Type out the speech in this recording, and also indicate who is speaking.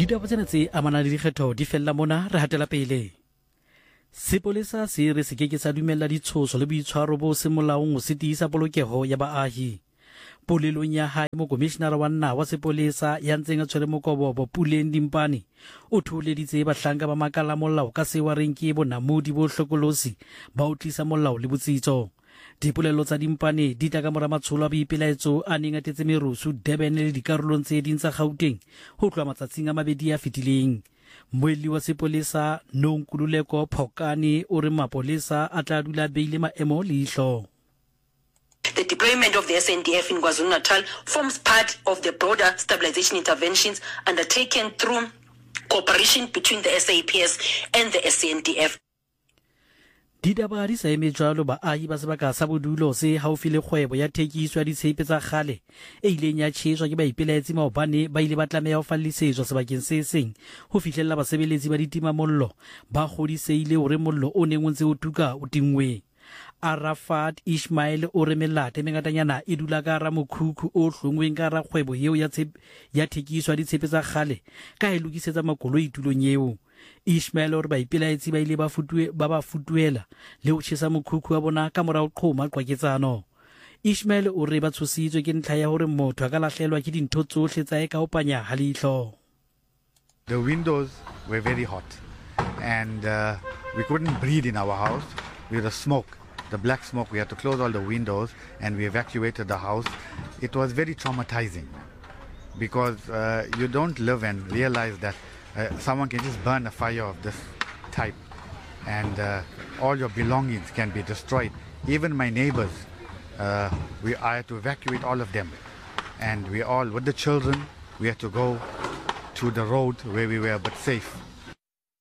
Speaker 1: Ditaba tsena tse amana le dikgetho di fella mona re hatela pele. Sepolesa se re se keke sa dumella ditshoso le boitshwaro bo se molaong o se tiisa polokeho ya baahi. Polelong ya hae mokomishenara wa naha wa sepolesa ya ntseng a tshwere mokobobo Puleng Dimpane o tholeditse bahlanka ba makala molao ka se wa reng ke bonamodi bo hlokolosi ba o tlisa molao le botsitso. Dipolelo tsa Dimpane di tla ka mora matsholo a boipelaetso a neng a tetse merusu Durban le dikarolong tse ding tsa Gauteng ho tloha matsatsing a mabedi a fetileng. Moeli wa sepolesa Nonkululeko Phokane o re mapolesa a tla dula beile maemo leihlo.
Speaker 2: The deployment of the SANDF in KwaZulu-Natal forms part of the broader stabilization interventions undertaken through cooperation between the SAPS and the SANDF.
Speaker 1: Ditaba di sa eme jwalo baahi ba sebaka sa bodulo se haufi le kgwebo ya thekiso ya ditshepe tsa kgale e ileng ya tjheswa ke baipelaetsi maobane ba ile ba tlameha ho fallisetswa sebakeng se seng ho fihlella basebeletsi ba ditima mollo ba kgodiseile hore mollo o neng o ntse o tuka o tingwe. Arafat Ismail o re melate mengatanyana e dula ka ra mokhukhu o hlongweng ka ra kgwebo eo ya thekiso ya ditshepe tsa kgale ka e lokisetsa makoloi tulong eo. Ismail o re baipelaetsi ba ile ba futuela le ho tjhesa mokhukhu wa bona ka mora ho qhoma qwaketsano. Ismail o re ba tshositswe ke ntlha ya hore motho a ka lahlelwa ke dintho tsohle tsa ka ho panya ha leihlo.
Speaker 3: The windows were very hot and we couldn't breathe in our house with the smoke. The black smoke, we had to close all the windows and we evacuated the house. It was very traumatizing because you don't live and realize that someone can just burn a fire of this type and all your belongings can be destroyed. Even my neighbors, I had to evacuate all of them, and we all, with the children, we had to go to the road where we were but safe.